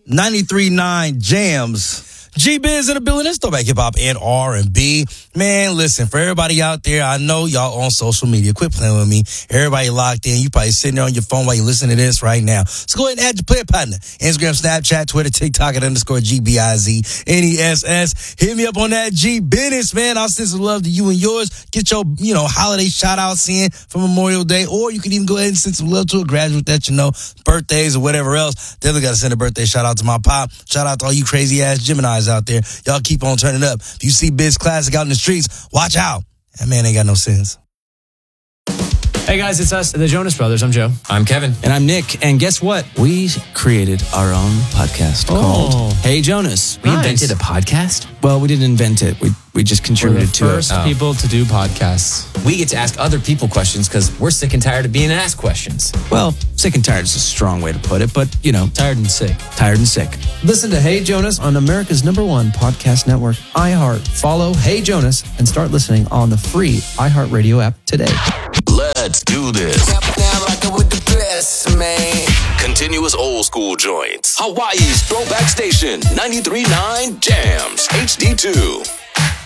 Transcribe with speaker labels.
Speaker 1: 93.9 Jams. G-Biz in the building. It's Throwback Hip Hop and R&B. Man, listen, for everybody out there, I know y'all on social media. Quit playing with me. Everybody locked in. You probably sitting there on your phone while you listen to this right now. So go ahead and add your player partner. Instagram, Snapchat, Twitter, TikTok at _GBIZNESS. Hit me up on that G-Business, man. I'll send some love to you and yours. Get your, holiday shout outs in for Memorial Day. Or you can even go ahead and send some love to a graduate that you know, birthdays or whatever else. Definitely got to send a birthday shout out to my pop. Shout out to all you crazy ass Geminis out there. Y'all keep on turning up. If you see Biz Classic out in the streets, watch out. That man ain't got no sense.
Speaker 2: Hey guys, it's us, the Jonas Brothers. I'm Joe.
Speaker 3: I'm Kevin.
Speaker 4: And I'm Nick. And guess what? We created our own podcast called Hey Jonas.
Speaker 3: We invented a podcast?
Speaker 4: Well, we didn't invent it. We just contributed to it.
Speaker 2: We're the first people to do podcasts.
Speaker 3: We get to ask other people questions because we're sick and tired of being asked questions.
Speaker 4: Well, sick and tired is a strong way to put it, but,
Speaker 2: Tired and sick.
Speaker 4: tired and sick.
Speaker 5: Listen to Hey Jonas on America's #1 podcast network, iHeart. Follow Hey Jonas and start listening on the free iHeartRadio app today.
Speaker 6: Let's do this.
Speaker 7: With the best, man.
Speaker 6: Continuous old school joints. Hawaii's Throwback Station, 93.9 Jams, HD2.